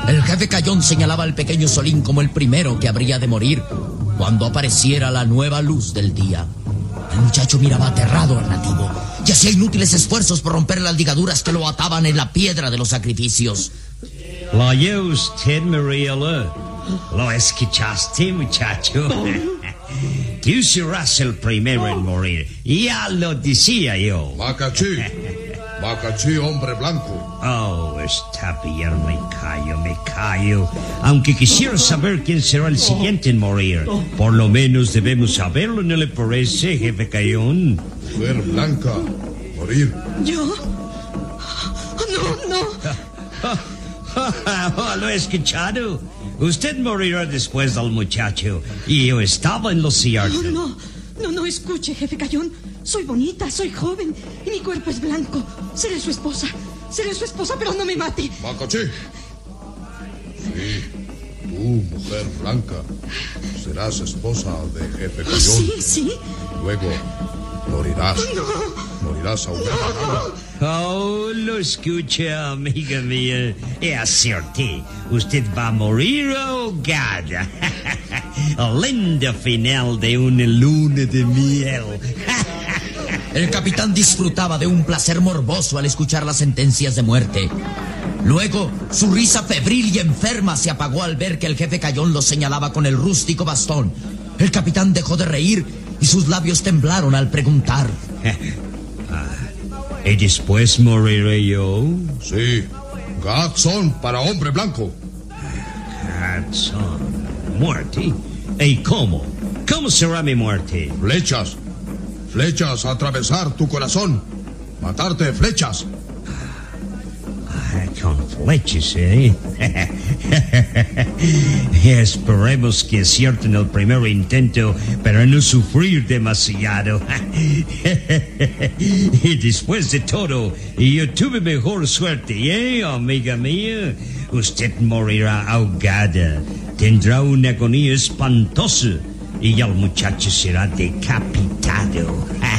El jefe Cayón señalaba al pequeño Solín como el primero que habría de morir cuando apareciera la nueva luz del día. El muchacho miraba aterrado al nativo y hacía inútiles esfuerzos por romper las ligaduras que lo ataban en la piedra de los sacrificios. ¿Lo oyó usted, Mariela? ¿Lo escuchaste, muchacho? Tú serás el primero en morir. Ya lo decía yo. Macachí, hombre blanco. Oh, está bien, me callo. Aunque quisiera saber quién será el siguiente en morir. Por lo menos debemos saberlo, ¿no le parece, jefe Cayón? Mujer blanca, morir. ¿Yo? No. Lo he escuchado. Usted morirá después del muchacho. Y yo estaba en lo cierto. No, escuche, jefe Cayón. Soy bonita, soy joven y mi cuerpo es blanco. Seré su esposa, pero no me mate. Macachí. Sí, tú, mujer blanca, serás esposa de jefe Cayón. Sí. Luego morirás. No. Morirás ahogada. Oh, lo escucha, amiga mía. Y acerté. Usted va a morir ahogada. Linda final de una luna de miel. El capitán disfrutaba de un placer morboso al escuchar las sentencias de muerte. Luego, su risa febril y enferma se apagó al ver que el jefe Cayón lo señalaba con el rústico bastón. El capitán dejó de reír y sus labios temblaron al preguntar. ¿Y después moriré yo? Sí, Gatzón para hombre blanco. Gatzón. ¿Muerte? ¿Y cómo? ¿Cómo será mi muerte? Flechas a atravesar tu corazón. Matarte flechas. Con flechas, ¿eh? Esperemos que acierten el primer intento para no sufrir demasiado. Y después de todo, yo tuve mejor suerte, ¿eh, amiga mía? Usted morirá ahogada, tendrá una agonía espantosa y el muchacho será decapitado.